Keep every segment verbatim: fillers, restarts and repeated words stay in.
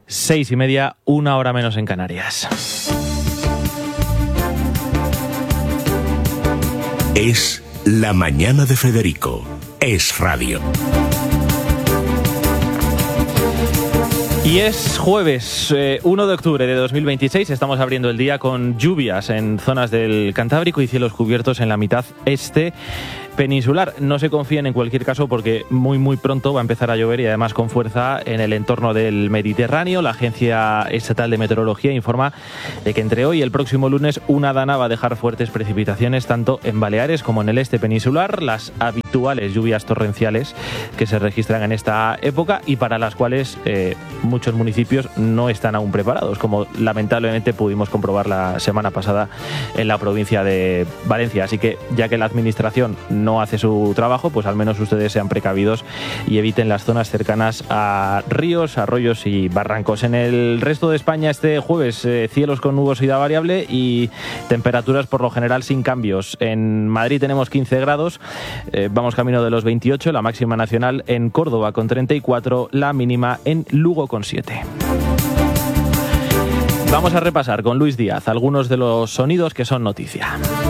Seis y media, una hora menos en Canarias. Es la mañana de Federico. Es radio. Y es jueves eh, uno de octubre de dos mil veintiséis, estamos abriendo el día con lluvias en zonas del Cantábrico y cielos cubiertos en la mitad este peninsular. No se confíen en cualquier caso porque muy muy pronto va a empezar a llover y además con fuerza en el entorno del Mediterráneo. La Agencia Estatal de Meteorología informa de que entre hoy y el próximo lunes una dana va a dejar fuertes precipitaciones tanto en Baleares como en el este peninsular, las habituales lluvias torrenciales que se registran en esta época y para las cuales eh, muchos municipios no están aún preparados, como lamentablemente pudimos comprobar la semana pasada en la provincia de Valencia. Así que ya que la administración no hace su trabajo, pues al menos ustedes sean precavidos y eviten las zonas cercanas a ríos, arroyos y barrancos. En el resto de España este jueves eh, cielos con nubosidad variable y temperaturas por lo general sin cambios. En Madrid tenemos quince grados, eh, vamos camino de los veintiocho, la máxima nacional en Córdoba con treinta y cuatro, la mínima en Lugo con siete. Vamos a repasar con Luis Díaz algunos de los sonidos que son noticia.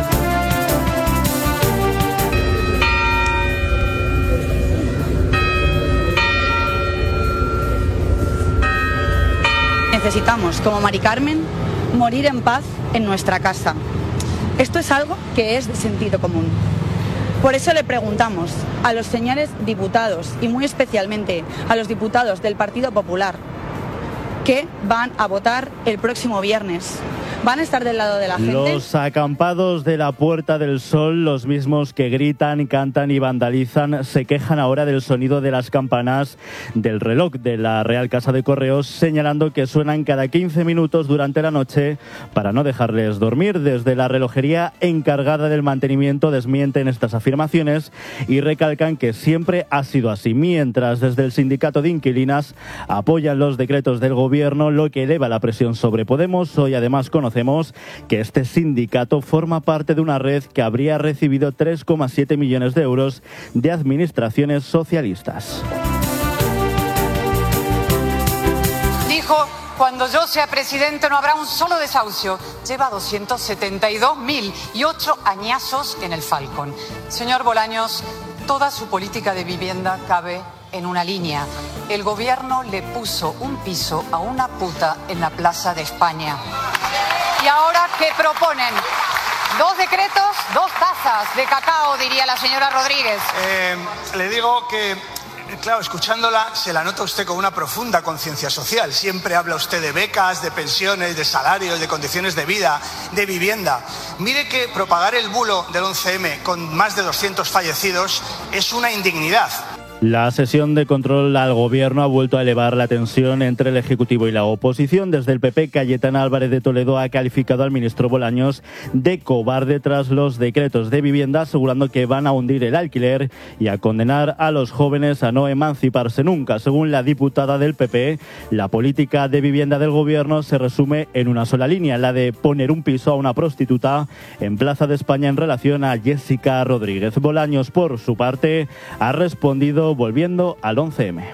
Necesitamos, como Mari Carmen, morir en paz en nuestra casa. Esto es algo que es de sentido común. Por eso le preguntamos a los señores diputados y muy especialmente a los diputados del Partido Popular que van a votar el próximo viernes. ¿Van a estar del lado de la gente? Los acampados de la Puerta del Sol, los mismos que gritan, cantan y vandalizan, se quejan ahora del sonido de las campanas del reloj de la Real Casa de Correos, señalando que suenan cada quince minutos durante la noche para no dejarles dormir. Desde la relojería encargada del mantenimiento desmienten estas afirmaciones y recalcan que siempre ha sido así, mientras desde el sindicato de inquilinas apoyan los decretos del gobierno, lo que eleva la presión sobre Podemos. Hoy además conocemos que este sindicato forma parte de una red que habría recibido tres coma siete millones de euros de administraciones socialistas. Dijo, cuando yo sea presidente no habrá un solo desahucio. Lleva doscientos setenta y dos mil y ocho añazos en el Falcon. Señor Bolaños, toda su política de vivienda cabe en una línea. El gobierno le puso un piso a una puta en la Plaza de España. ¿Y ahora qué proponen? Dos decretos, dos tazas de cacao, diría la señora Rodríguez. Eh, le digo que, claro, escuchándola, se la nota usted con una profunda conciencia social. Siempre habla usted de becas, de pensiones, de salarios, de condiciones de vida, de vivienda. Mire que propagar el bulo del once eme con más de doscientos fallecidos es una indignidad. La sesión de control al gobierno ha vuelto a elevar la tensión entre el Ejecutivo y la oposición. Desde el P P, Cayetana Álvarez de Toledo ha calificado al ministro Bolaños de cobarde tras los decretos de vivienda, asegurando que van a hundir el alquiler y a condenar a los jóvenes a no emanciparse nunca. Según la diputada del P P, la política de vivienda del gobierno se resume en una sola línea, la de poner un piso a una prostituta en Plaza de España en relación a Jessica Rodríguez. Bolaños, por su parte, ha respondido volviendo al once eme.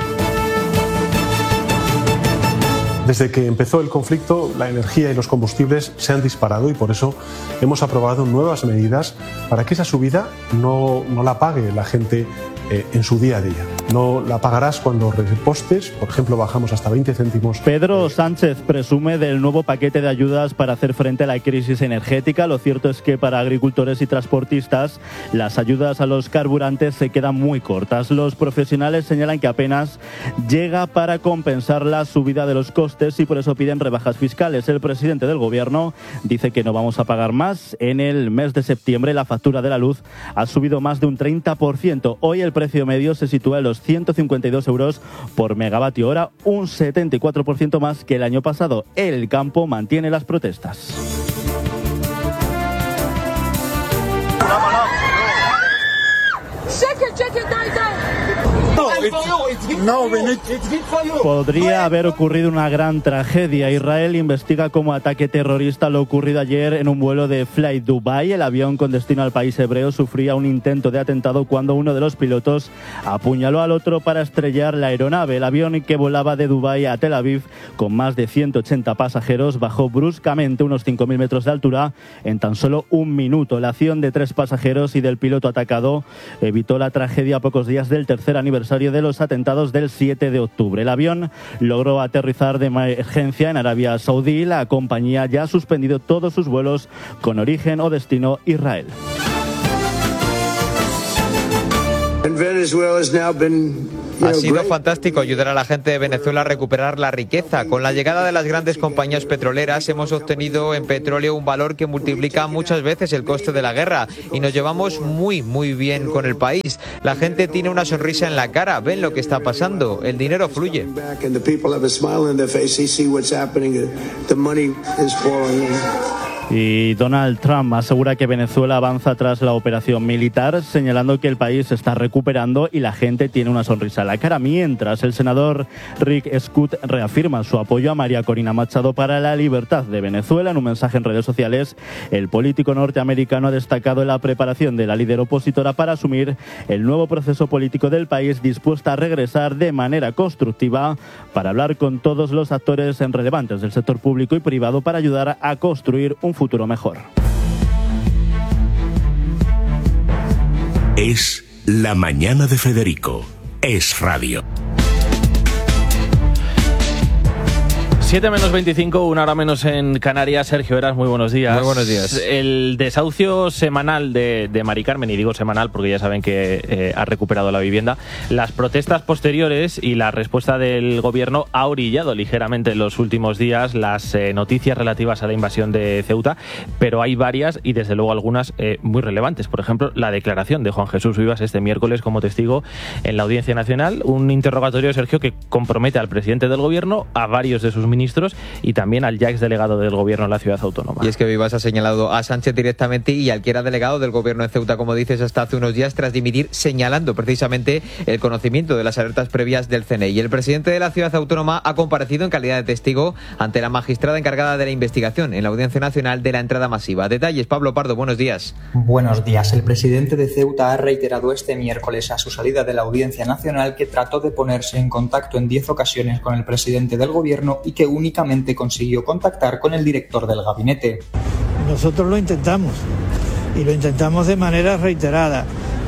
Desde que empezó el conflicto, la energía y los combustibles se han disparado y por eso hemos aprobado nuevas medidas para que esa subida no, no la pague la gente eh, en su día a día. No la pagarás cuando repostes, por ejemplo, bajamos hasta veinte céntimos. Pedro Sánchez presume del nuevo paquete de ayudas para hacer frente a la crisis energética. Lo cierto es que para agricultores y transportistas las ayudas a los carburantes se quedan muy cortas. Los profesionales señalan que apenas llega para compensar la subida de los costes y por eso piden rebajas fiscales. El presidente del gobierno dice que no vamos a pagar más. En el mes de septiembre la factura de la luz ha subido más de un treinta por ciento. Hoy el precio medio se sitúa en los ciento cincuenta y dos euros por megavatio hora, un setenta y cuatro por ciento más que el año pasado. El campo mantiene las protestas. Podría haber ocurrido una gran tragedia. Israel investiga como ataque terrorista lo ocurrido ayer en un vuelo de Fly Dubai. El avión con destino al país hebreo sufría un intento de atentado cuando uno de los pilotos apuñaló al otro para estrellar la aeronave. El avión que volaba de Dubái a Tel Aviv con más de ciento ochenta pasajeros bajó bruscamente unos cinco mil metros de altura en tan solo un minuto. La acción de tres pasajeros y del piloto atacado evitó la tragedia a pocos días del tercer aniversario de los atentados del siete de octubre. El avión logró aterrizar de emergencia en Arabia Saudí. La compañía ya ha suspendido todos sus vuelos con origen o destino Israel. Ha sido fantástico ayudar a la gente de Venezuela a recuperar la riqueza. Con la llegada de las grandes compañías petroleras hemos obtenido en petróleo un valor que multiplica muchas veces el coste de la guerra y nos llevamos muy, muy bien con el país. La gente tiene una sonrisa en la cara, ven lo que está pasando, el dinero fluye. Y Donald Trump asegura que Venezuela avanza tras la operación militar, señalando que el país se está recuperando y la gente tiene una sonrisa en la cara. Mientras, el senador Rick Scott reafirma su apoyo a María Corina Machado para la libertad de Venezuela. En un mensaje en redes sociales, el político norteamericano ha destacado la preparación de la líder opositora para asumir el nuevo proceso político del país, dispuesta a regresar de manera constructiva para hablar con todos los actores relevantes del sector público y privado para ayudar a construir un futuro mejor. Es La Mañana de Federico. Es Radio. siete menos veinticinco, una hora menos en Canarias. Sergio Eras, muy buenos días. Muy buenos días. El desahucio semanal de, de Mari Carmen, y digo semanal porque ya saben que eh, ha recuperado la vivienda, las protestas posteriores y la respuesta del gobierno ha orillado ligeramente en los últimos días las eh, noticias relativas a la invasión de Ceuta, pero hay varias y desde luego algunas eh, muy relevantes. Por ejemplo, la declaración de Juan Jesús Vivas este miércoles como testigo en la Audiencia Nacional, un interrogatorio, Sergio, que compromete al presidente del gobierno, a varios de sus ministros y también al ya exdelegado del gobierno en la ciudad autónoma. Y es que Vivas ha señalado a Sánchez directamente y al que era delegado del gobierno en Ceuta, como dices, hasta hace unos días tras dimitir, señalando precisamente el conocimiento de las alertas previas del C N I. Y el presidente de la ciudad autónoma ha comparecido en calidad de testigo ante la magistrada encargada de la investigación en la Audiencia Nacional de la entrada masiva. Detalles, Pablo Pardo, buenos días. Buenos días. El presidente de Ceuta ha reiterado este miércoles a su salida de la Audiencia Nacional que trató de ponerse en contacto en diez ocasiones con el presidente del gobierno y que únicamente consiguió contactar con el director del gabinete. Nosotros lo intentamos y lo intentamos de manera reiterada.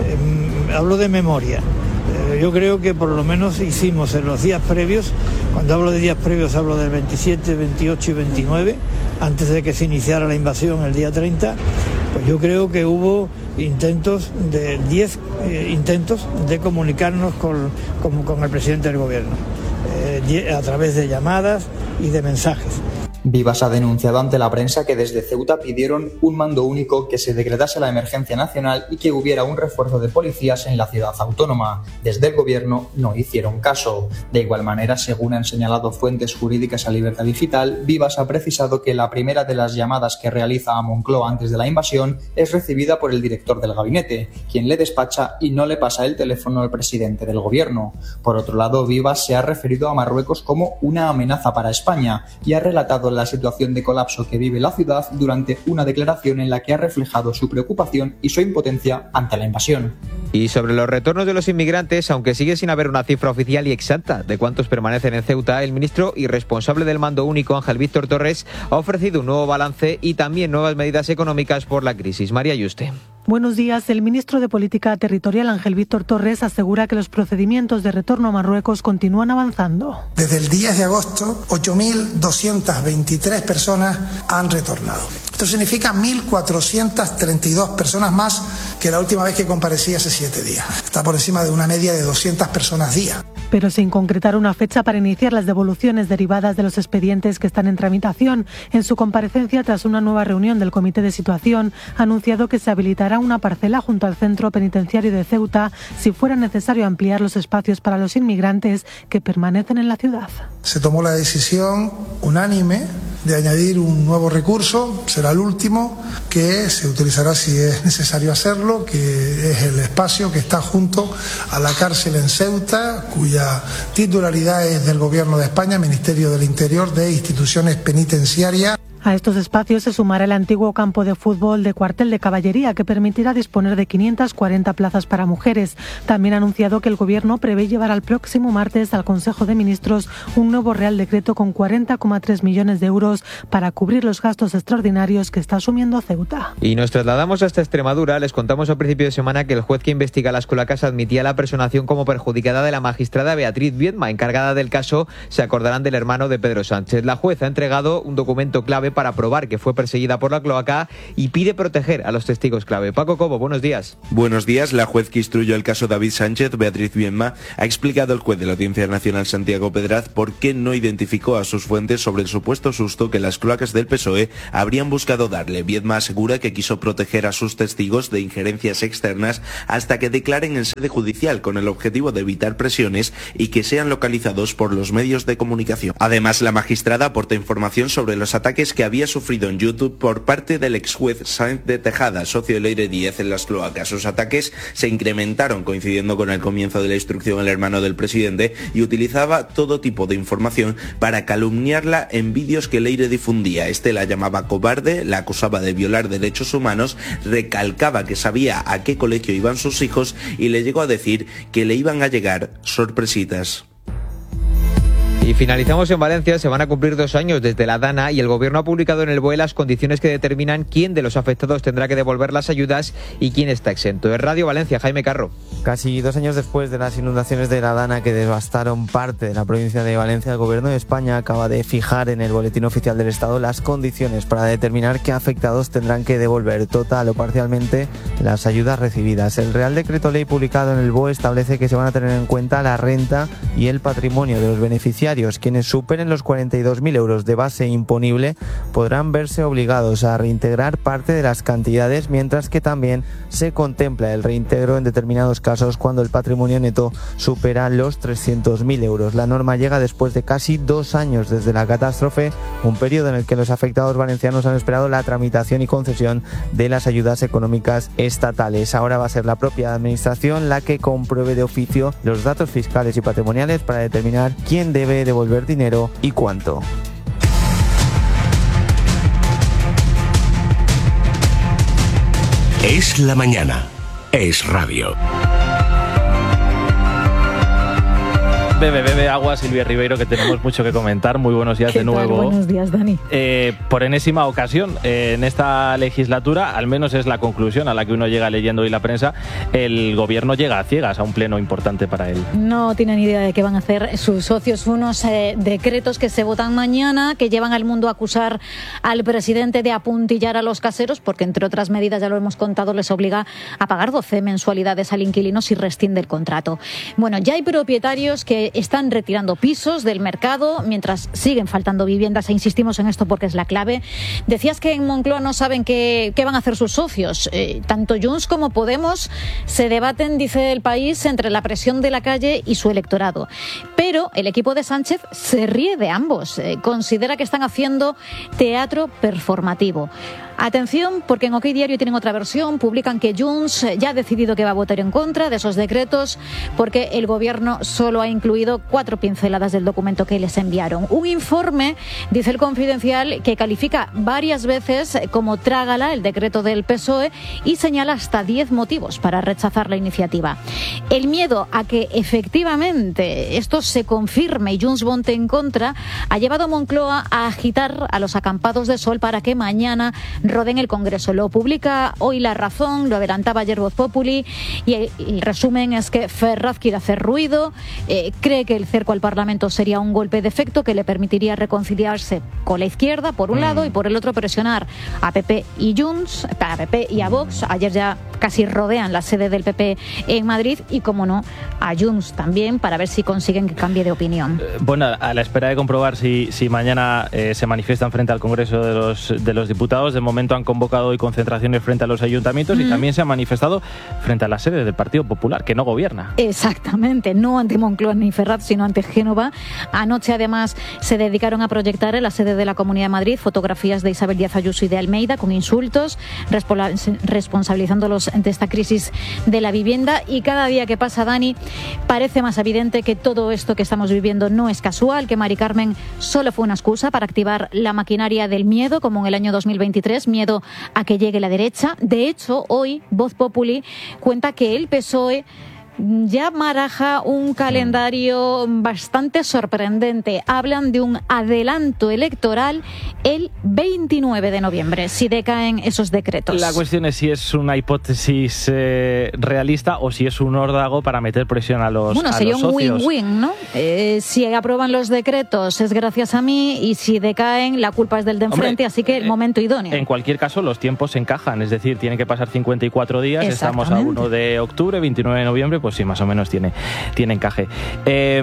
Eh, hablo de memoria. Eh, yo creo que por lo menos hicimos en los días previos, cuando hablo de días previos hablo del veintisiete, veintiocho y veintinueve, antes de que se iniciara la invasión el día treinta, pues yo creo que hubo intentos de diez eh, intentos de comunicarnos con, con, con el presidente del gobierno, eh, a través de llamadas y de mensajes. Vivas ha denunciado ante la prensa que desde Ceuta pidieron un mando único, que se decretase la emergencia nacional y que hubiera un refuerzo de policías en la ciudad autónoma. Desde el gobierno no hicieron caso. De igual manera, según han señalado fuentes jurídicas a Libertad Digital, Vivas ha precisado que la primera de las llamadas que realiza a Moncloa antes de la invasión es recibida por el director del gabinete, quien le despacha y no le pasa el teléfono al presidente del gobierno. Por otro lado, Vivas se ha referido a Marruecos como una amenaza para España y ha relatado la situación de colapso que vive la ciudad durante una declaración en la que ha reflejado su preocupación y su impotencia ante la invasión. Y sobre los retornos de los inmigrantes, aunque sigue sin haber una cifra oficial y exacta de cuántos permanecen en Ceuta, el ministro y responsable del mando único, Ángel Víctor Torres, ha ofrecido un nuevo balance y también nuevas medidas económicas por la crisis. María Yuste. Buenos días. El ministro de Política Territorial, Ángel Víctor Torres, asegura que los procedimientos de retorno a Marruecos continúan avanzando. Desde el diez de agosto, ocho mil doscientas veintitrés personas han retornado. Esto significa mil cuatrocientas treinta y dos personas más que la última vez que comparecí hace siete días. Está por encima de una media de doscientas personas día. Pero sin concretar una fecha para iniciar las devoluciones derivadas de los expedientes que están en tramitación. En su comparecencia, tras una nueva reunión del Comité de Situación, ha anunciado que se habilitará una parcela junto al Centro Penitenciario de Ceuta si fuera necesario ampliar los espacios para los inmigrantes que permanecen en la ciudad. Se tomó la decisión unánime de añadir un nuevo recurso, será el último, que se utilizará si es necesario hacerlo, que es el espacio que está junto a la cárcel en Ceuta, cuya titularidad es del Gobierno de España, Ministerio del Interior, de Instituciones Penitenciarias. A estos espacios se sumará el antiguo campo de fútbol de cuartel de caballería, que permitirá disponer de quinientas cuarenta plazas para mujeres. También ha anunciado que el Gobierno prevé llevar al próximo martes al Consejo de Ministros un nuevo Real Decreto con cuarenta coma tres millones de euros para cubrir los gastos extraordinarios que está asumiendo Ceuta. Y nos trasladamos hasta Extremadura. Les contamos a principio de semana que el juez que investiga las cloacas admitía la personación como perjudicada de la magistrada Beatriz Viedma, encargada del caso. Se acordarán del hermano de Pedro Sánchez. La juez ha entregado un documento clave para probar que fue perseguida por la cloaca y pide proteger a los testigos clave. Paco Cobo, buenos días. Buenos días. La juez que instruyó el caso David Sánchez, Beatriz Viedma, ha explicado al juez de la Audiencia Nacional Santiago Pedraz por qué no identificó a sus fuentes sobre el supuesto susto que las cloacas del P S O E habrían buscado darle. Viedma asegura que quiso proteger a sus testigos de injerencias externas hasta que declaren en sede judicial, con el objetivo de evitar presiones y que sean localizados por los medios de comunicación. Además, la magistrada aporta información sobre los ataques que había sufrido en YouTube por parte del ex juez Sáenz de Tejada, socio de Leire Díez en las cloacas. Sus ataques se incrementaron coincidiendo con el comienzo de la instrucción el hermano del presidente y utilizaba todo tipo de información para calumniarla en vídeos que Leire difundía. Este la llamaba cobarde, la acusaba de violar derechos humanos, recalcaba que sabía a qué colegio iban sus hijos y le llegó a decir que le iban a llegar sorpresitas. Y finalizamos en Valencia. Se van a cumplir dos años desde la Dana y el Gobierno ha publicado en el B O E las condiciones que determinan quién de los afectados tendrá que devolver las ayudas y quién está exento. En Radio Valencia, Jaime Carro. Casi dos años después de las inundaciones de la Dana que devastaron parte de la provincia de Valencia, el Gobierno de España acaba de fijar en el Boletín Oficial del Estado las condiciones para determinar qué afectados tendrán que devolver total o parcialmente las ayudas recibidas. El Real Decreto Ley publicado en el B O E establece que se van a tener en cuenta la renta y el patrimonio de los beneficiarios. Quienes superen los cuarenta y dos mil euros de base imponible podrán verse obligados a reintegrar parte de las cantidades, mientras que también se contempla el reintegro en determinados casos cuando el patrimonio neto supera los trescientos mil euros. La norma llega después de casi dos años desde la catástrofe, un periodo en el que los afectados valencianos han esperado la tramitación y concesión de las ayudas económicas estatales. Ahora va a ser la propia administración la que compruebe de oficio los datos fiscales y patrimoniales para determinar quién debe devolver dinero y cuánto. Es la mañana. Es radio. Bebe, bebe agua, Silvia Ribeiro, que tenemos mucho que comentar. Muy buenos días de nuevo. Buenos días, Dani. Eh, por enésima ocasión, eh, en esta legislatura, al menos es la conclusión a la que uno llega leyendo hoy la prensa, el gobierno llega a ciegas a un pleno importante para él. No tienen idea de qué van a hacer sus socios. Unos eh, decretos que se votan mañana, que llevan al mundo a acusar al presidente de apuntillar a los caseros, porque entre otras medidas, ya lo hemos contado, les obliga a pagar doce mensualidades al inquilino si rescinde el contrato. Bueno, ya hay propietarios que están retirando pisos del mercado mientras siguen faltando viviendas, e insistimos en esto porque es la clave. Decías que en Moncloa no saben qué, qué van a hacer sus socios. Eh, tanto Junts como Podemos se debaten, dice El País, entre la presión de la calle y su electorado. Pero el equipo de Sánchez se ríe de ambos. Eh, considera que están haciendo teatro performativo. Atención, porque en OK Diario tienen otra versión. Publican que Junts ya ha decidido que va a votar en contra de esos decretos porque el gobierno solo ha incluido cuatro pinceladas del documento que les enviaron. Un informe, dice El Confidencial, que califica varias veces como trágala el decreto del P S O E y señala hasta diez motivos para rechazar la iniciativa. El miedo a que efectivamente esto se confirme y Junts vote en contra ha llevado a Moncloa a agitar a los acampados de sol para que mañana roden el Congreso. Lo publica hoy La Razón, lo adelantaba ayer Voz Populi, y el, el resumen es que Ferraz quiere hacer ruido, eh, cree que el cerco al Parlamento sería un golpe de efecto que le permitiría reconciliarse con la izquierda, por un mm. lado, y por el otro presionar a P P y Junts, a P P y a Vox. Ayer ya casi rodean la sede del P P en Madrid, y, como no, a Junts también, para ver si consiguen que cambie de opinión. Bueno, a la espera de comprobar si, si mañana eh, se manifiestan frente al Congreso de los, de los Diputados, de momento han convocado hoy concentraciones frente a los ayuntamientos, mm. y también se han manifestado frente a la sede del Partido Popular, que no gobierna. Exactamente, no ante Moncloa ni Ferraz, sino ante Génova. Anoche, además, se dedicaron a proyectar en la sede de la Comunidad de Madrid fotografías de Isabel Díaz Ayuso y de Almeida con insultos, responsabilizándolos de esta crisis de la vivienda. Y cada día que pasa, Dani, parece más evidente que todo esto que estamos viviendo no es casual, que Mari Carmen solo fue una excusa para activar la maquinaria del miedo, como en el año dos mil veintitrés, miedo a que llegue la derecha. De hecho, hoy Voz Populi cuenta que el P S O E ya baraja un calendario bastante sorprendente. Hablan de un adelanto electoral el veintinueve de noviembre, si decaen esos decretos. La cuestión es si es una hipótesis eh, realista o si es un órdago para meter presión a los Bueno, a sería los un socios. win-win, ¿no? Eh, si aprueban los decretos es gracias a mí, y si decaen la culpa es del de enfrente. Hombre, así que el momento idóneo. En cualquier caso, los tiempos se encajan, es decir, tienen que pasar cincuenta y cuatro días, estamos a uno de octubre, veintinueve de noviembre, pues sí, más o menos tiene, tiene encaje. Eh,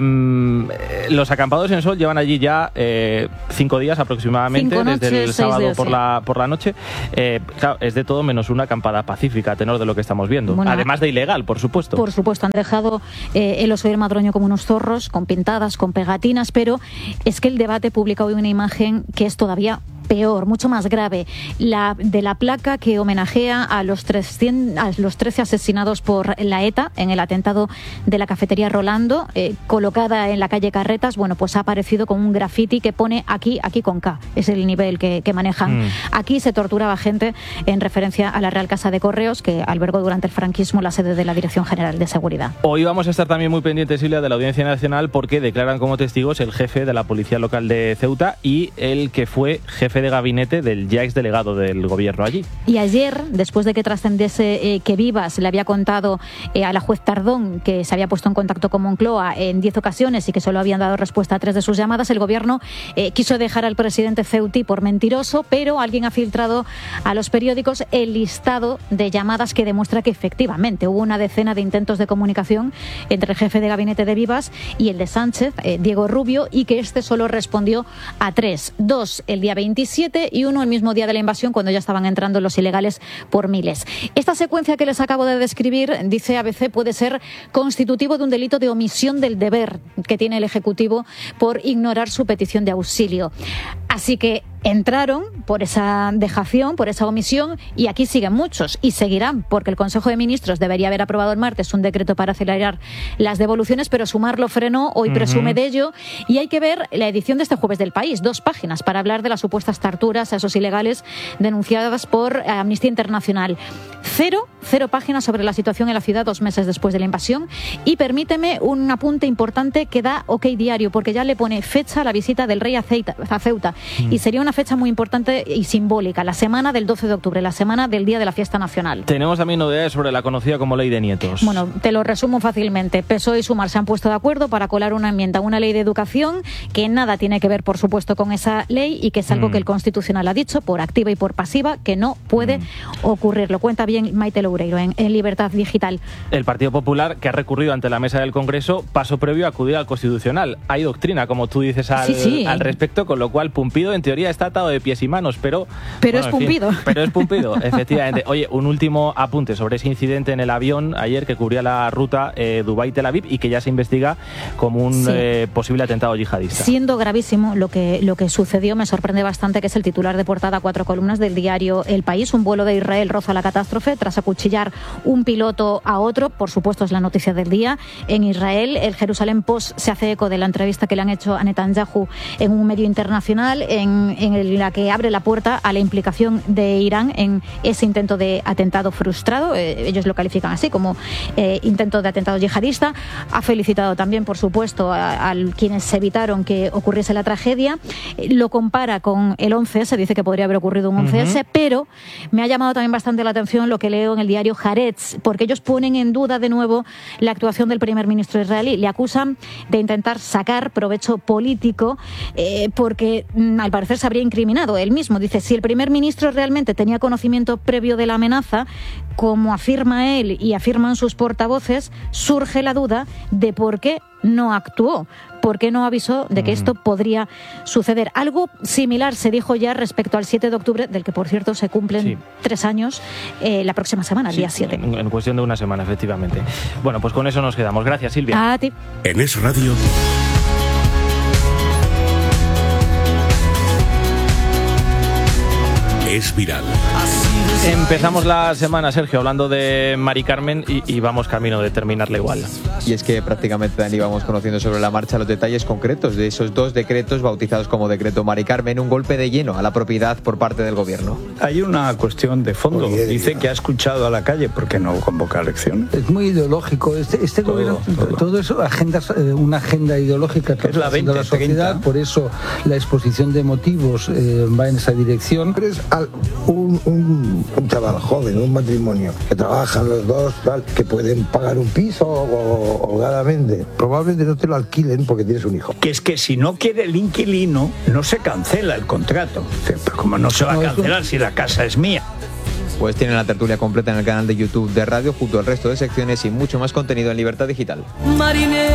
los acampados en Sol llevan allí ya eh, cinco días aproximadamente, cinco noches, desde el sábado días, por, sí. la, por la noche. Eh, claro, es de todo menos una acampada pacífica, a tenor de lo que estamos viendo. Bueno, además de ilegal, por supuesto. Por supuesto, han dejado eh, el Oso y el Madroño como unos zorros, con pintadas, con pegatinas, pero es que el Debate publica hoy una imagen que es todavía peor, mucho más grave, la de la placa que homenajea a los, trescientos, a los trece asesinados por la ETA en el atentado de la cafetería Rolando, eh, colocada en la calle Carretas. Bueno, pues ha aparecido con un graffiti que pone aquí, aquí con K, es el nivel que, que manejan. Mm. Aquí se torturaba gente, en referencia a la Real Casa de Correos, que albergó durante el franquismo la sede de la Dirección General de Seguridad. Hoy vamos a estar también muy pendientes, Silvia, de la Audiencia Nacional, porque declaran como testigos el jefe de la Policía Local de Ceuta y el que fue jefe de gabinete del ya exdelegado del gobierno allí. Y ayer, después de que trascendiese eh, que Vivas le había contado eh, a la juez Tardón que se había puesto en contacto con Moncloa en diez ocasiones y que solo habían dado respuesta a tres de sus llamadas, el gobierno eh, quiso dejar al presidente ceutí por mentiroso, pero alguien ha filtrado a los periódicos el listado de llamadas que demuestra que efectivamente hubo una decena de intentos de comunicación entre el jefe de gabinete de Vivas y el de Sánchez, eh, Diego Rubio, y que este solo respondió a tres, dos el día veintisiete y uno el mismo día de la invasión, cuando ya estaban entrando los ilegales por miles. Esta secuencia que les acabo de describir, dice A B C, puede ser constitutivo de un delito de omisión del deber que tiene el Ejecutivo por ignorar su petición de auxilio. Así que entraron por esa dejación, por esa omisión, y aquí siguen muchos y seguirán, porque el Consejo de Ministros debería haber aprobado el martes un decreto para acelerar las devoluciones, pero Sumar lo frenó, hoy uh-huh. presume de ello, y hay que ver la edición de este jueves del País, dos páginas para hablar de las supuestas torturas a esos ilegales denunciadas por Amnistía Internacional. Cero, cero páginas sobre la situación en la ciudad dos meses después de la invasión, y permíteme un apunte importante que da OK Diario, porque ya le pone fecha a la visita del rey a Ceuta, a Ceuta uh-huh. y sería una fecha muy importante y simbólica, la semana del doce de octubre, la semana del Día de la Fiesta Nacional. Tenemos también novedades sobre la conocida como Ley de Nietos. Bueno, te lo resumo fácilmente. P S O E y Sumar se han puesto de acuerdo para colar una enmienda a una ley de educación que nada tiene que ver, por supuesto, con esa ley, y que es algo mm. que el Constitucional ha dicho, por activa y por pasiva, que no puede mm. ocurrir. Lo cuenta bien Maite Loureiro en, en Libertad Digital. El Partido Popular, que ha recurrido ante la mesa del Congreso, paso previo a acudir al Constitucional. Hay doctrina, como tú dices, al, sí, sí. al respecto, con lo cual Pumpido en teoría está atado de pies y manos, pero... Pero bueno, es Pumpido. Fin, pero es Pumpido, efectivamente. Oye, un último apunte sobre ese incidente en el avión ayer que cubría la ruta eh, Dubái-Tel Aviv y que ya se investiga como un sí. eh, posible atentado yihadista. Siendo gravísimo lo que, lo que sucedió, me sorprende bastante que es el titular de portada a cuatro columnas del diario El País. Un vuelo de Israel roza la catástrofe tras acuchillar un piloto a otro. Por supuesto, es la noticia del día. En Israel, el Jerusalén Post se hace eco de la entrevista que le han hecho a Netanyahu en un medio internacional, en, en la que abre la puerta a la implicación de Irán en ese intento de atentado frustrado. Eh, ellos lo califican así, como eh, intento de atentado yihadista. Ha felicitado también, por supuesto, a, a quienes evitaron que ocurriese la tragedia. Eh, lo compara con el once ese, dice que podría haber ocurrido un once ese, uh-huh. pero me ha llamado también bastante la atención lo que leo en el diario Haaretz, porque ellos ponen en duda de nuevo la actuación del primer ministro israelí. Le acusan de intentar sacar provecho político, eh, porque mm, al parecer se habría habría incriminado. Él mismo dice, si el primer ministro realmente tenía conocimiento previo de la amenaza, como afirma él y afirman sus portavoces, surge la duda de por qué no actuó, por qué no avisó de que esto podría suceder. Algo similar se dijo ya respecto al siete de octubre, del que por cierto se cumplen sí. tres años eh, la próxima semana, el sí, día siete. En, en cuestión de una semana, efectivamente. Bueno, pues con eso nos quedamos. Gracias, Silvia. A ti. En Es Radio. Es viral. Empezamos la semana, Sergio, hablando de Mari Carmen y, y vamos camino de terminarla igual. Y es que prácticamente, Dani, vamos conociendo sobre la marcha los detalles concretos de esos dos decretos bautizados como decreto Mari Carmen, un golpe de lleno a la propiedad por parte del gobierno. Hay una cuestión de fondo. Dice que ha escuchado a la calle, ¿por qué no convoca elecciones? Es muy ideológico. Este, este todo, gobierno, todo, todo eso, agendas, eh, una agenda ideológica que es la veinte, la sociedad, treinta. Por eso la exposición de motivos eh, va en esa dirección. Es un, un, un chaval joven, un matrimonio, que trabajan los dos, tal, que pueden pagar un piso holgadamente. Probablemente no te lo alquilen porque tienes un hijo. Que es que si no quiere el inquilino, no se cancela el contrato. Pero como no se va a cancelar si la casa es mía. Pues tienen la tertulia completa en el canal de YouTube de Radio, junto al resto de secciones y mucho más contenido en Libertad Digital. Marinero.